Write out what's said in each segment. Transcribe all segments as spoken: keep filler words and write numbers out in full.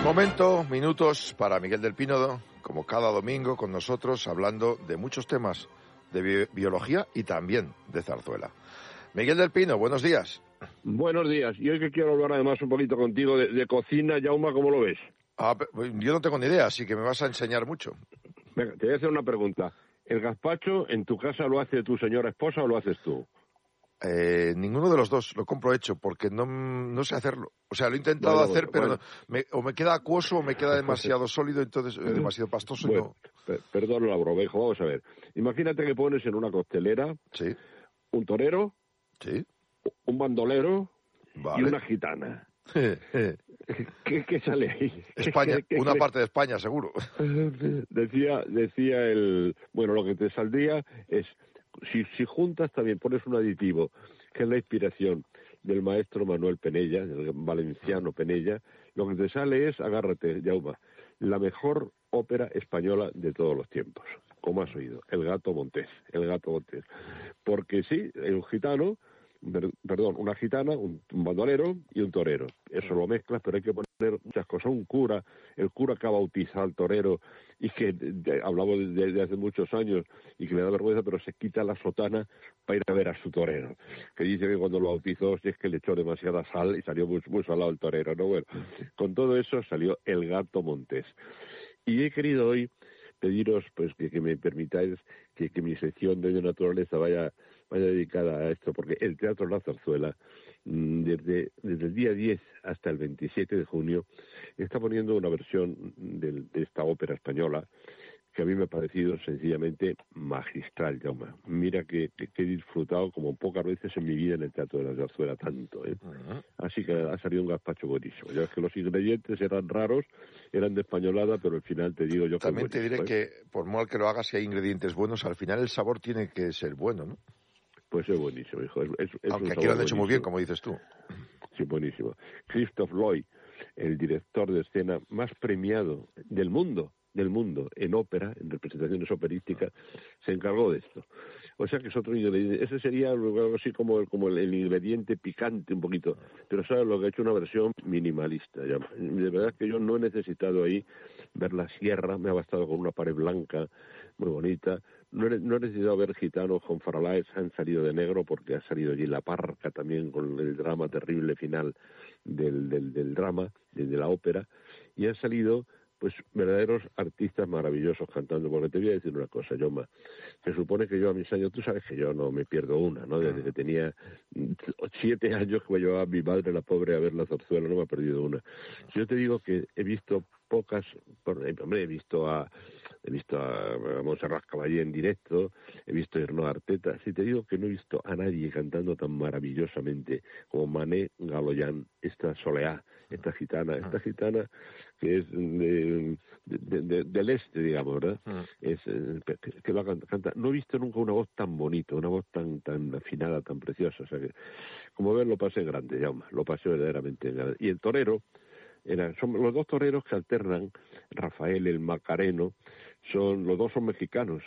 Momento, minutos para Miguel del Pino, como cada domingo con nosotros, hablando de muchos temas de bi- biología y también de zarzuela. Miguel del Pino, buenos días. Buenos días. Y hoy que quiero hablar además un poquito contigo de, de cocina, Jaume, ¿cómo lo ves? Ah, yo no tengo ni idea, así que me vas a enseñar mucho. Venga, te voy a hacer una pregunta. ¿El gazpacho en tu casa lo hace tu señora esposa o lo haces tú? Eh, ninguno de los dos, lo compro hecho, porque no, no sé hacerlo. O sea, lo he intentado Bueno, hacer, bueno, pero bueno. no, me, o me queda acuoso o me queda demasiado sólido, entonces eh, demasiado pastoso y Bueno, no... per- perdón la broma, hijo, vamos a ver. Imagínate que pones en una costelera Sí, un torero, sí, un bandolero y vale. una gitana. ¿Qué, qué sale ahí? España, ¿Qué- qué una crees? parte de España, seguro. Decía, decía el... Bueno, lo que te saldría es, si, si juntas también pones un aditivo, que es la inspiración del maestro Manuel Penella, del valenciano Penella, lo que te sale es, agárrate, Jaume, la mejor ópera española de todos los tiempos. ¿Cómo has oído? El Gato Montés, el Gato Montés. Porque sí, un gitano, per- perdón, una gitana, un, un bandolero y un torero. Eso lo mezclas, pero hay que poner muchas cosas. Un cura, el cura que ha bautizado al torero y que de- de- hablamos de, de hace muchos años y que le da vergüenza, pero se quita la sotana para ir a ver a su torero. Que dice que cuando lo bautizó, si es que le echó demasiada sal y salió muy, muy salado el torero, ¿no? Bueno, con todo eso salió el Gato Montés. Y he querido hoy pediros pues que, que me permitáis que, que mi sección de hoy de naturaleza vaya vaya dedicada a esto, porque el Teatro La Zarzuela, mm, desde, desde el día diez hasta el veintisiete de junio, está poniendo una versión del- de esta ópera española que a mí me ha parecido sencillamente magistral, Jaume. Mira que, que, que he disfrutado como pocas veces en mi vida en el Teatro de la Zarzuela, tanto, ¿eh? Ujú. Así que ha salido un gazpacho buenísimo. Ya ves que los ingredientes eran raros, eran de españolada, pero al final te digo yo que es También te diré buenísimo, ¿eh? que, por mal que lo hagas, si hay ingredientes buenos, al final el sabor tiene que ser bueno, ¿no? Pues es buenísimo, hijo. Es, es, es un Aunque aquí lo sabor han hecho muy bien, buenísimo. como dices tú. Sí, buenísimo. Christoph Lloyd, el director de escena más premiado del mundo, del mundo, en ópera, en representaciones operísticas, se encargó de esto. O sea que es otro ingrediente. Ese sería algo así como, como el, el ingrediente picante un poquito. Pero sabes lo que ha hecho una versión minimalista. Ya. De verdad que yo no he necesitado ahí ver la sierra, me ha bastado con una pared blanca muy bonita. No he, no he necesitado ver gitanos con faralaes, han salido de negro porque ha salido allí la parca también con el drama terrible final del, del, del drama, de, de la ópera, y han salido pues verdaderos artistas maravillosos cantando, porque te voy a decir una cosa, Jaume, se supone que yo a mis años, tú sabes que yo no me pierdo una, ¿no? Desde que tenía siete años que me llevaba mi madre, la pobre, a ver la zarzuela, no me he perdido una. Yo te digo que he visto pocas, por, hombre, he visto a he visto a, a Montserrat Caballé en directo, he visto a Hernán Arteta, si te digo que no he visto a nadie cantando tan maravillosamente como Mané Galoyan, esta Soleá, esta gitana, esta gitana que es de, de, de, del este, digamos, ¿verdad? Es, eh, que, que lo canta, canta. No he visto nunca una voz tan bonita, una voz tan tan afinada, tan preciosa, o sea que, como ves, lo pasé grande, Jaume, lo pasé verdaderamente grande. Y el torero, Era, son los dos toreros que alternan, Rafael el Macareno, son los dos son mexicanos,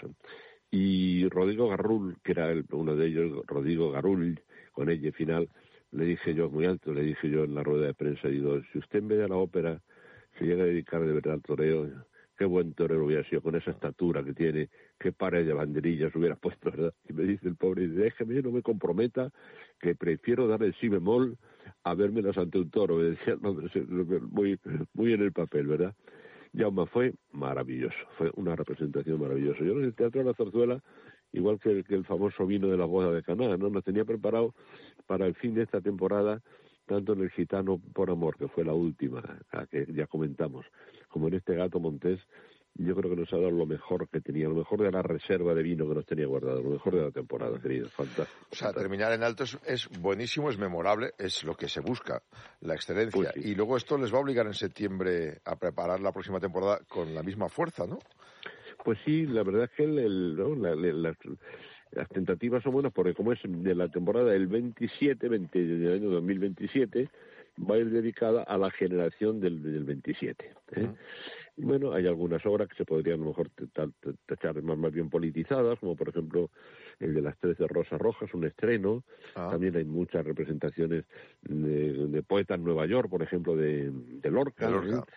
y Rodrigo Garrul, que era el, uno de ellos, Rodrigo Garrul, con ella final, le dije yo muy alto, le dije yo en la rueda de prensa, digo, si usted en vez de la ópera se llega a dedicar de verdad al toreo, qué buen torero hubiera sido, con esa estatura que tiene, qué pares de banderillas hubiera puesto, ¿verdad? Y me dice el pobre, déjeme, no me comprometa, que prefiero dar el si bemol a vérmelas ante un toro, me decía, no, muy, muy en el papel, ¿verdad? Jaume, fue maravilloso, fue una representación maravillosa. Yo en el Teatro de la Zarzuela, igual que el, que el famoso vino de la boda de Caná, ¿no? Nos tenía preparado para el fin de esta temporada, tanto en el Gitano por Amor, que fue la última, a que ya comentamos, como en este Gato Montés, yo creo que nos ha dado lo mejor que tenía, lo mejor de la reserva de vino que nos tenía guardado, lo mejor de la temporada, querido, fantástico. O sea, fantástico. terminar en alto es, es buenísimo, es memorable, es lo que se busca, la excelencia. Pues sí. Y luego esto les va a obligar en septiembre a preparar la próxima temporada con la misma fuerza, ¿no? Pues sí, la verdad es que el, el, ¿no? la, la, las, las tentativas son buenas porque como es de la temporada del veintisiete, veinte, del año dos mil veintisiete, va a ir dedicada a la generación del, del veintisiete. ¿eh? Uh-huh. Y bueno, hay algunas obras que se podrían a lo mejor tachar más, más bien politizadas, como por ejemplo el de las trece Rosas Rojas, un estreno. Ah. También hay muchas representaciones de, de poetas en Nueva York, por ejemplo, de, de Lorca. De Lorca. ¿eh?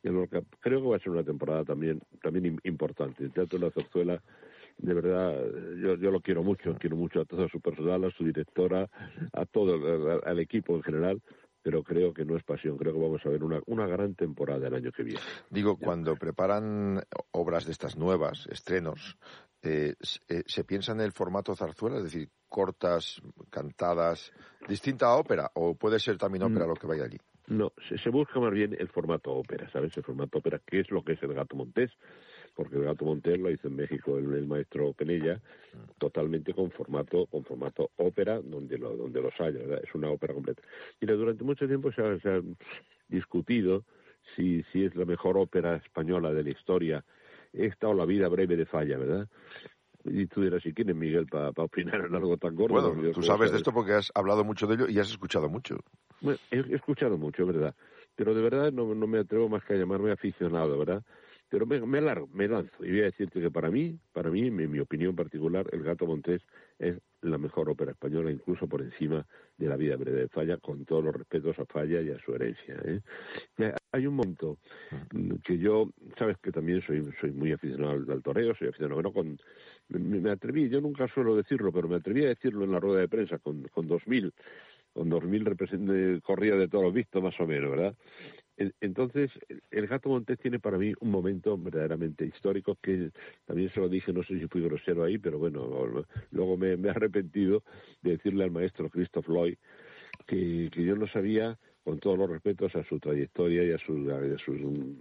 en lo que creo que va a ser una temporada también también importante. El Teatro de la Zarzuela, de verdad, yo, yo lo quiero mucho, quiero mucho a todo su personal, a su directora, a todo, al, al equipo en general, pero creo que no es pasión, creo que vamos a ver una, una gran temporada el año que viene. Digo, cuando preparan obras de estas nuevas, estrenos, eh, se, se piensa en el formato zarzuela, es decir, cortas, cantadas, distinta a ópera, o puede ser también ópera lo que vaya allí. No, se, se busca más bien el formato ópera, ¿sabes? El formato ópera, que es lo que es el Gato Montés, porque el Gato Montés lo hizo en México el, el maestro Penella, totalmente con formato con formato ópera, donde lo, donde los haya, ¿verdad? Es una ópera completa. Y durante mucho tiempo se ha, se ha discutido si, si es la mejor ópera española de la historia, esta o La vida breve de Falla, ¿verdad? Y tú dirás, ¿y quién es Miguel para pa opinar en algo tan gordo? Bueno, tú sabes de esto porque has hablado mucho de ello y has escuchado mucho. Bueno, he, he escuchado mucho, ¿verdad? Pero de verdad no, no me atrevo más que a llamarme aficionado, ¿verdad? Pero me, me largo, me lanzo. Y voy a decirte que para mí, para mí, en mi, mi opinión particular, El Gato Montés es la mejor ópera española, incluso por encima de La vida breve de Falla, con todos los respetos a Falla y a su herencia, ¿eh? Ya, hay un momento que yo, sabes que también soy soy muy aficionado al, al toreo, soy aficionado, bueno, con, me, me atreví, yo nunca suelo decirlo, pero me atreví a decirlo en la rueda de prensa con, con dos mil, con dos mil corridas de toros vistos más o menos, ¿verdad? Entonces, el Gato Montés tiene para mí un momento verdaderamente histórico que también se lo dije, no sé si fui grosero ahí, pero bueno, luego me, me he arrepentido de decirle al maestro Christoph Lloyd que, que yo no sabía, con todos los respetos a su trayectoria y a sus, a sus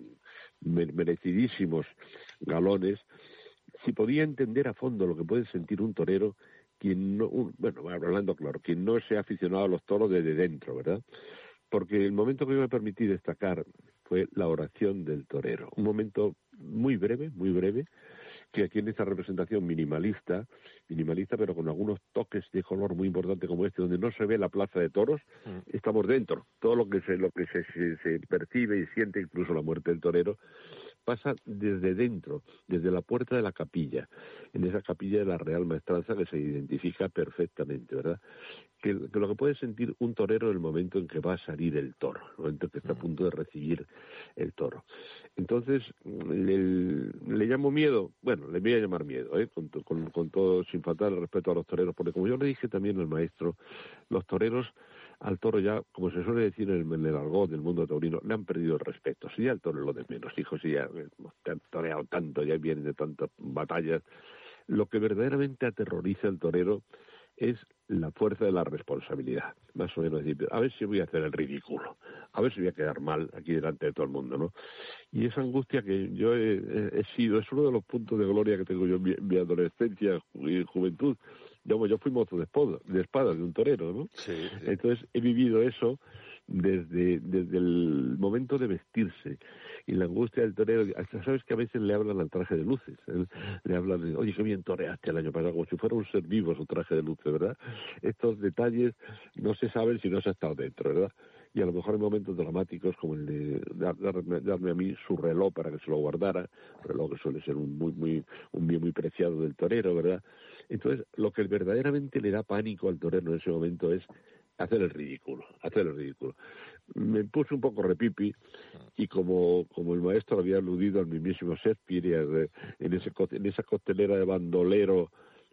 merecidísimos galones, si podía entender a fondo lo que puede sentir un torero, quien no, un, bueno, hablando claro, quien no se ha aficionado a los toros desde dentro, ¿verdad? Porque el momento que yo me permití destacar fue la oración del torero. Un momento muy breve, muy breve, que aquí en esta representación minimalista, minimalista pero con algunos toques de color muy importantes como este, donde no se ve la plaza de toros, mm. estamos dentro. Todo lo que se, lo que se, se, se percibe y siente, incluso la muerte del torero, pasa desde dentro, desde la puerta de la capilla, en esa capilla de la Real Maestranza que se identifica perfectamente, ¿verdad? Que, que lo que puede sentir un torero en el momento en que va a salir el toro, el momento en que está a punto de recibir el toro. Entonces, le, le llamo miedo, bueno, le voy a llamar miedo, ¿eh? con, con, con todo, sin faltar el respeto a los toreros, porque como yo le dije también al maestro, los toreros al toro ya, como se suele decir en el, en el argot del mundo taurino, le han perdido el respeto. Si ya el toro es lo de menos, hijos, si ya te han toreado tanto, ya vienen de tantas batallas. Lo que verdaderamente aterroriza al torero es la fuerza de la responsabilidad, más o menos decir, a ver si voy a hacer el ridículo, a ver si voy a quedar mal aquí delante de todo el mundo, ¿no? Y esa angustia que yo he, he, he sido, es uno de los puntos de gloria que tengo yo en mi, en mi adolescencia y juventud. Yo, yo fui mozo de espada, de espada, de un torero, ¿no? Sí, sí. Entonces he vivido eso desde, desde el momento de vestirse y la angustia del torero. Hasta sabes que a veces le hablan al traje de luces, ¿eh? Le hablan de, oye, qué bien toreaste el año pasado, como si fuera un ser vivo su traje de luces, ¿verdad? Estos detalles no se saben si no se ha estado dentro, ¿verdad? Y a lo mejor en momentos dramáticos como el de dar, darme, darme a mí su reloj para que se lo guardara, reloj que suele ser un muy muy un bien muy preciado del torero, ¿verdad? Entonces, lo que verdaderamente le da pánico al torero en ese momento es hacer el ridículo, hacer el ridículo. Me puse un poco repipi y como, como el maestro había aludido al mismísimo Shakespeare y a, en, ese, en esa costelera de bandolero,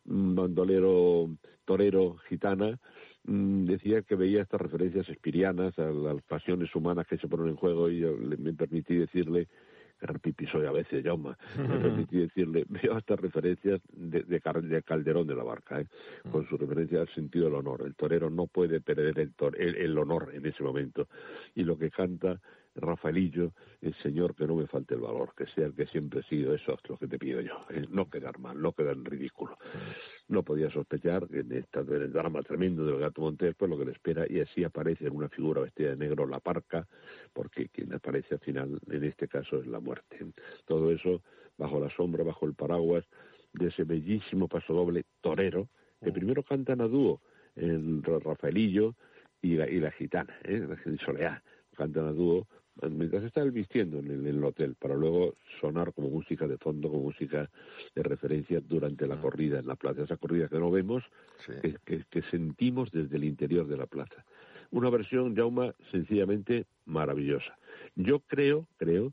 bandolero torero gitana, decía que veía estas referencias shakespearianas a las pasiones humanas que se ponen en juego y yo me permití decirle, repipi soy a veces, Jaume, me permití decirle, veo estas referencias de, de, de Calderón de la Barca, ¿eh? Con su referencia al sentido del honor. El torero no puede perder el, tor el, el honor en ese momento. Y lo que canta Rafaelillo, el Señor, que no me falte el valor, que sea el que siempre he sido, eso es lo que te pido yo, es no quedar mal, no quedar en ridículo. No podía sospechar que en, esta, en el drama tremendo del Gato Montés, pues lo que le espera, y así aparece en una figura vestida de negro la parca, porque quien aparece al final, en este caso, es la muerte. Todo eso bajo la sombra, bajo el paraguas de ese bellísimo pasodoble torero, que primero cantan a dúo, el Rafaelillo y la, y la gitana, ¿eh? La Soleá, cantan a dúo, mientras está él vistiendo en el, en el hotel, para luego sonar como música de fondo, como música de referencia durante la corrida en la plaza, esa corrida que no vemos, sí. que, que, que sentimos desde el interior de la plaza. Una versión, Jaume, sencillamente maravillosa. Yo creo, creo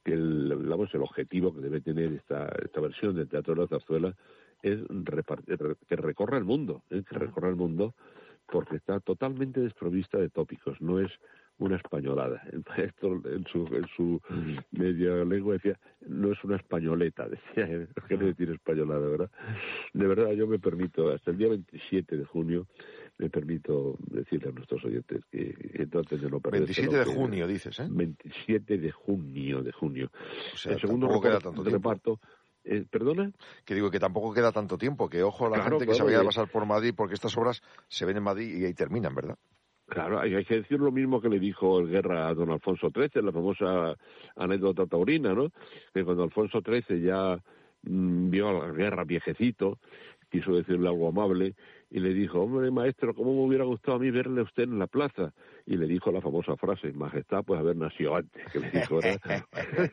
que el, digamos, el objetivo que debe tener esta, esta versión del Teatro de la Zarzuela es repartir, que recorra el mundo, ¿eh? que recorra el mundo, porque está totalmente desprovista de tópicos, no es una españolada. El maestro en su, en su media lengua decía, no es una españoleta, decía, ¿eh? ¿Qué quiere decir españolada, verdad? De verdad, yo me permito, hasta el día veintisiete de junio, me permito decirle a nuestros oyentes que, que traten de no perderse. veintisiete de junio, dices, ¿eh? veintisiete de junio, de junio. O sea, el segundo tampoco queda tanto tiempo. reparto, eh, ¿Perdona? Que digo que tampoco queda tanto tiempo, que ojo a la claro, gente que claro, se vaya a eh. pasar por Madrid, porque estas obras se ven en Madrid y ahí terminan, ¿verdad? Claro, hay, hay que decir lo mismo que le dijo el Guerra a don Alfonso trece, la famosa anécdota taurina, ¿no? Que cuando Alfonso trece ya mmm, vio a la Guerra viejecito, quiso decirle algo amable y le dijo, hombre, maestro, ¿cómo me hubiera gustado a mí verle a usted en la plaza? Y le dijo la famosa frase, majestad, pues haber nacido antes, que le dijo, ¿verdad?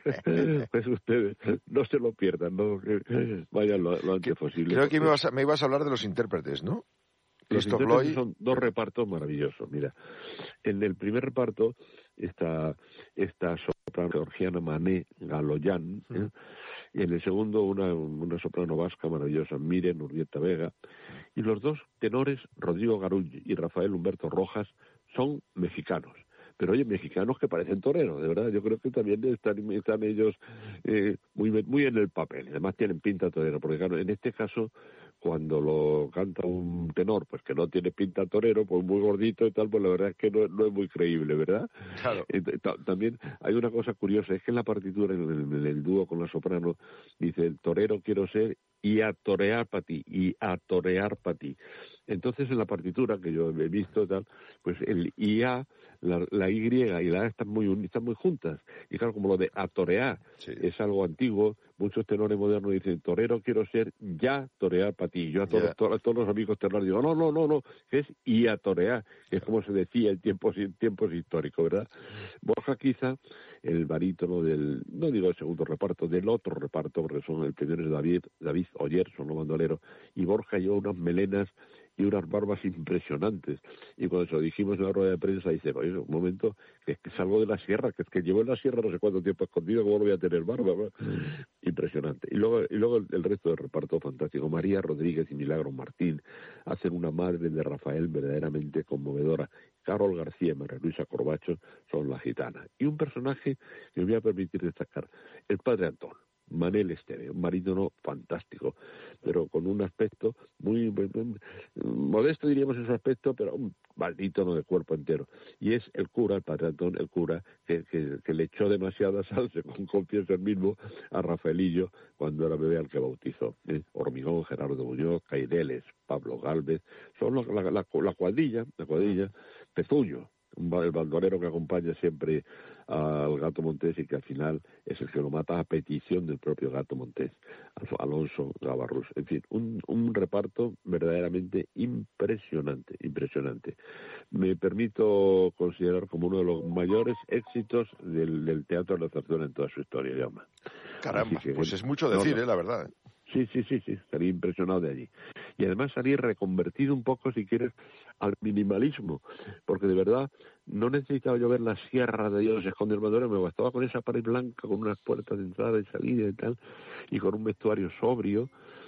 Pues ustedes no se lo pierdan, ¿no? Que vayan lo, lo antes posible. Creo que me ibas, a, me ibas a hablar de los intérpretes, ¿no? Los intérpretes son dos repartos maravillosos. Mira, en el primer reparto está esta soprano georgiana Mané Galoyan, ¿eh? Y en el segundo una, una soprano vasca maravillosa, Miren Urbieta Vega, y los dos tenores, Rodrigo Garull y Rafael Humberto Rojas, son mexicanos. Pero oye, mexicanos que parecen toreros, de verdad, yo creo que también están, están ellos eh, muy, muy en el papel, además tienen pinta torero, porque claro, en este caso, cuando lo canta un tenor, pues que no tiene pinta torero, pues muy gordito y tal, pues la verdad es que no, no es muy creíble, ¿verdad? Claro. Eh, también hay una cosa curiosa, es que en la partitura, en el, en el dúo con la soprano, dice, el torero quiero ser y a torear para ti, y a torear para ti. Entonces en la partitura que yo he visto tal, pues el I A, la, la Y y la A están muy están muy juntas. Y claro, como lo de a torear sí. es algo antiguo, muchos tenores modernos dicen, torero quiero ser, ya torear para ti. Yo a todos, yeah. to, a todos los amigos tenores digo, no, no, no, no, es y a torear, que es como se decía en tiempos, en tiempos históricos, ¿verdad? Borja quizá, el barítono del, no digo el segundo reparto, del otro reparto, porque son el primero es David, David Oyer, son los bandoleros, y Borja lleva unas melenas y unas barbas impresionantes. Y cuando se lo dijimos en la rueda de prensa, dice, oye, un momento, que es que salgo de la sierra, que es que llevo en la sierra no sé cuánto tiempo escondido, ¿cómo no voy a tener barba? ¿No? Impresionante. Y luego, y luego el, el resto del reparto fantástico. María Rodríguez y Milagro Martín hacen una madre de Rafael verdaderamente conmovedora. Carol García y María Luisa Corbacho son la gitana. Y un personaje que me voy a permitir destacar, el padre Antón. Manel Esteve, un barítono fantástico, pero con un aspecto muy, muy, muy modesto, diríamos en su aspecto, pero un barítono de cuerpo entero. Y es el cura, el padre Antón, el cura, que, que, que le echó demasiada salsa, con confianza el mismo, a Rafaelillo cuando era bebé al que bautizó. ¿eh? Hormigón, Gerardo Muñoz, Caireles, Pablo Gálvez, son la, la, la, la cuadrilla, la cuadrilla, Pezuño, el bandolero que acompaña siempre al Gato Montés y que al final es el que lo mata a petición del propio Gato Montés, Alonso Gavarrús. En fin, un, un reparto verdaderamente impresionante, impresionante. Me permito considerar como uno de los mayores éxitos del, del teatro de la zarzuela en toda su historia, Jaume. Caramba, que, pues es mucho decir, no, no. eh, la verdad. Sí, sí, sí, sí, salí impresionado de allí. Y además salí reconvertido un poco, si quieres, al minimalismo, porque de verdad no necesitaba yo ver la sierra de Dios esconde el bandolero, me bastaba con esa pared blanca, con unas puertas de entrada y salida y tal, y con un vestuario sobrio,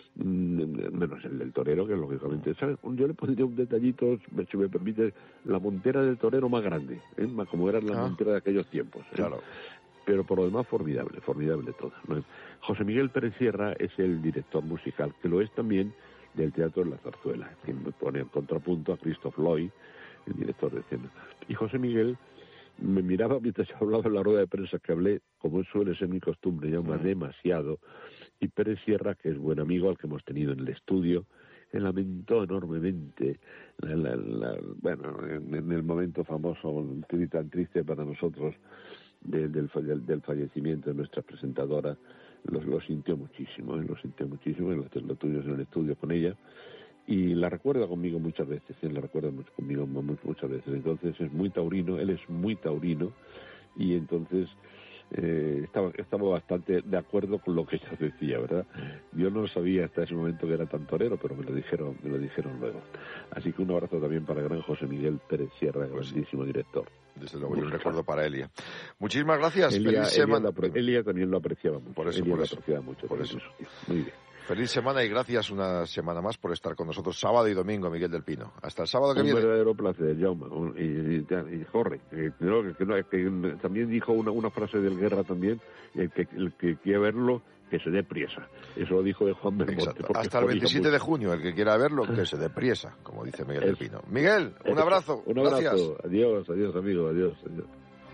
menos el del torero, que lógicamente, ¿sabes? Yo le pondría un detallito, si me permite, la montera del torero más grande, ¿eh? Como era la ah. montera de aquellos tiempos. ¿eh? Claro. Pero por lo demás formidable, formidable todo, ¿no? José Miguel Pérez Sierra es el director musical, que lo es también del Teatro de la Zarzuela, que me pone en contrapunto a Christoph Loy, el director de escena. Y José Miguel me miraba mientras yo hablaba en la rueda de prensa, que hablé, como suele ser mi costumbre, llama mm. demasiado, y Pérez Sierra, que es buen amigo al que hemos tenido en el estudio, que lamentó enormemente, la, la, la, bueno, en, en el momento famoso, tan triste para nosotros, de, del, del fallecimiento de nuestra presentadora, lo, lo sintió muchísimo, ¿eh? lo sintió muchísimo, y lo, lo tuvimos en el estudio con ella, y la recuerda conmigo muchas veces, ¿eh? la recuerda conmigo muchas veces, entonces es muy taurino, él es muy taurino, y entonces eh, estaba, estaba bastante de acuerdo con lo que ella decía, ¿verdad? Yo no sabía hasta ese momento que era tan torero, pero me lo dijeron, me lo dijeron luego. Así que un abrazo también para el gran José Miguel Pérez Sierra, grandísimo director. Desde luego, y un recuerdo para Elia. Muchísimas gracias. Elia, Feliz semana. Elia, lo, Elia también lo apreciaba mucho. Por eso, Elia por lo eso. apreciaba mucho. Por eso. Muy bien. Feliz semana y gracias una semana más por estar con nosotros sábado y domingo, Miguel del Pino. Hasta el sábado que un viene. Un verdadero placer, Jaume. Y, y, y Jorge, que, que, que, que también dijo una, una frase del Guerra también, el que, el que quiere verlo, que se dé priesa. Eso lo dijo de Juan Belmonte. Hasta el veintisiete de junio, el que quiera verlo, que se dé priesa, como dice Miguel del Pino. Miguel, un abrazo. Un abrazo. Gracias. Adiós, adiós, amigo. Adiós, adiós.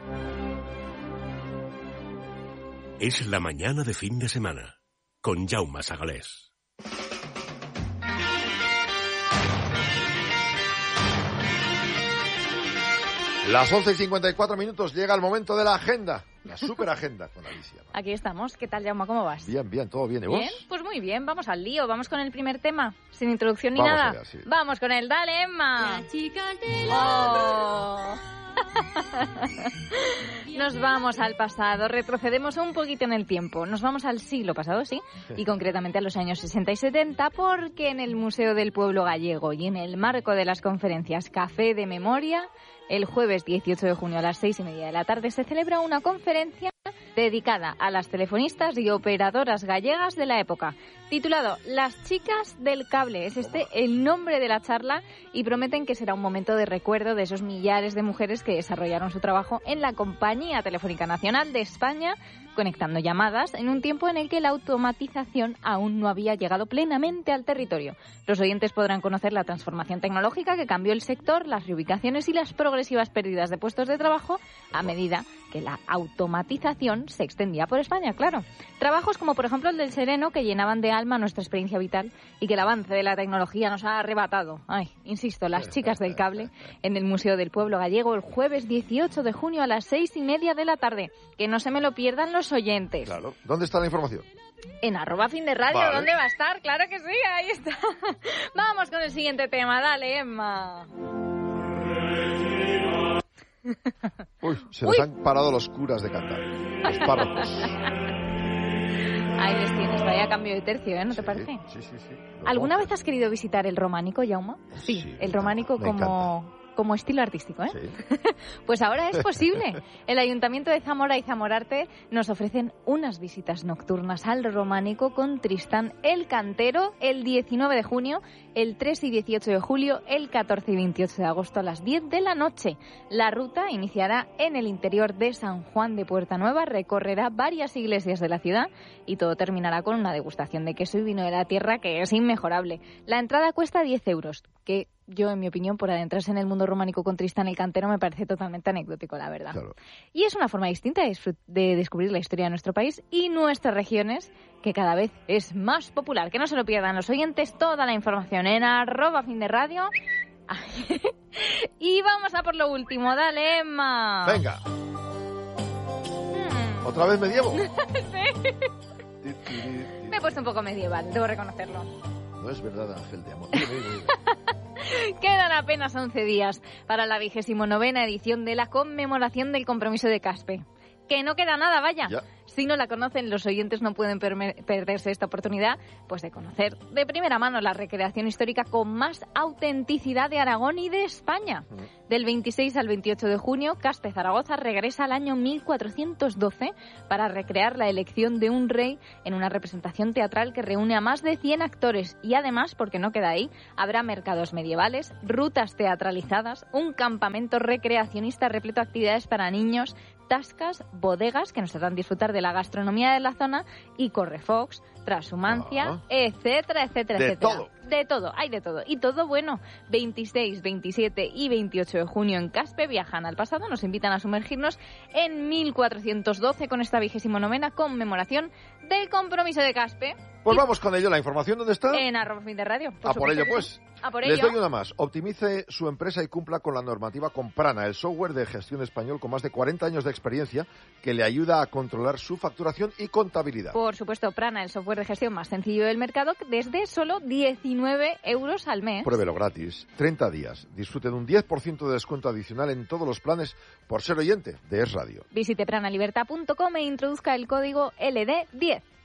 Es la mañana de fin de semana, con Jaume Sagalés. Las once y cincuenta y cuatro minutos, llega el momento de la agenda, la superagenda con Alicia. Aquí estamos. ¿Qué tal, Jaume? ¿Cómo vas? Bien, bien, todo bien. ¿Y vos? Bien, pues muy bien. Vamos al lío. Vamos con el primer tema, sin introducción ni Vamos nada. allá, sí. Vamos con el Dale, Emma. Las chicas de la... Oh. Nos vamos al pasado, retrocedemos un poquito en el tiempo. Nos vamos al siglo pasado, sí, y concretamente a los años sesenta y setenta, porque en el Museo del Pueblo Gallego y en el marco de las conferencias Café de Memoria, el jueves dieciocho de junio a las seis y media de la tarde se celebra una conferencia dedicada a las telefonistas y operadoras gallegas de la época, titulado Las chicas del cable. Es este el nombre de la charla y prometen que será un momento de recuerdo de esos millares de mujeres que desarrollaron su trabajo en la Compañía Telefónica Nacional de España, conectando llamadas en un tiempo en el que la automatización aún no había llegado plenamente al territorio. Los oyentes podrán conocer la transformación tecnológica que cambió el sector, las reubicaciones y las progresivas pérdidas de puestos de trabajo a medida que la automatización se extendía por España, claro. Trabajos como, por ejemplo, el del sereno, que llenaban de alma nuestra experiencia vital y que el avance de la tecnología nos ha arrebatado. Ay, insisto, las chicas del cable en el Museo del Pueblo Gallego el jueves dieciocho de junio a las seis y media de la tarde. Que no se me lo pierdan los oyentes. Claro. ¿Dónde está la información? En arroba fin de radio. Vale. ¿Dónde va a estar? Claro que sí, ahí está. Vamos con el siguiente tema. Dale, Emma. Uy, se nos Uy. han parado los curas de cantar. Los párrocos. Ahí les tienes, vaya cambio de tercio, ¿eh? ¿No sí, te parece? Sí, sí, sí. ¿Alguna vez has querido visitar el Románico, Jaume? Sí, sí, el Románico como... como estilo artístico, ¿eh? Sí. Pues ahora es posible. El Ayuntamiento de Zamora y Zamorarte nos ofrecen unas visitas nocturnas al Románico con Tristán el Cantero el diecinueve de junio, el tres y dieciocho de julio, el catorce y veintiocho de agosto a las diez de la noche. La ruta iniciará en el interior de San Juan de Puerta Nueva, recorrerá varias iglesias de la ciudad y todo terminará con una degustación de queso y vino de la tierra que es inmejorable. La entrada cuesta diez euros, que yo, en mi opinión, por adentrarse en el mundo románico con Tristán el Cantero me parece totalmente anecdótico, la verdad. Claro. Y es una forma distinta de, de descubrir la historia de nuestro país y nuestras regiones, que cada vez es más popular. Que no se lo pierdan los oyentes, toda la información en arroba fin de radio. Y vamos a por lo último, dale, Emma. Venga. Hmm. ¿Otra vez medievo? Sí. Me he puesto un poco medieval, debo reconocerlo. No es verdad, Ángel de amor. Quedan apenas once días para la vigésimo novena edición de la conmemoración del compromiso de Caspe. Que no queda nada, vaya. Ya. Si no la conocen, los oyentes no pueden per- perderse esta oportunidad pues de conocer de primera mano la recreación histórica con más autenticidad de Aragón y de España. Mm. Del veintiséis al veintiocho de junio, Caspe Zaragoza regresa al año mil cuatrocientos doce para recrear la elección de un rey en una representación teatral que reúne a más de cien actores. Y además, porque no queda ahí, habrá mercados medievales, rutas teatralizadas, un campamento recreacionista repleto de actividades para niños, tascas, bodegas que nos harán disfrutar de la gastronomía de la zona y correfox, transhumancia, ah. etcétera, etcétera, de etcétera. Todo. De todo, hay de todo. Y todo bueno. veintiséis, veintisiete y veintiocho de junio en Caspe viajan al pasado, nos invitan a sumergirnos en mil cuatrocientos doce con esta vigésimo novena conmemoración del compromiso de Caspe. Pues vamos con ello. ¿La información dónde está? En arroba fin de radio. Por a por ello, pues. A por Les ello. doy una más. Optimice su empresa y cumpla con la normativa con Prana, el software de gestión español con más de cuarenta años de experiencia que le ayuda a controlar su facturación y contabilidad. Por supuesto, Prana, el software de gestión más sencillo del mercado, desde solo diecinueve euros al mes. Pruébelo gratis. treinta días. Disfrute de un diez por ciento de descuento adicional en todos los planes por ser oyente de Es Radio. Visite prana libertad punto com e introduzca el código L D diez.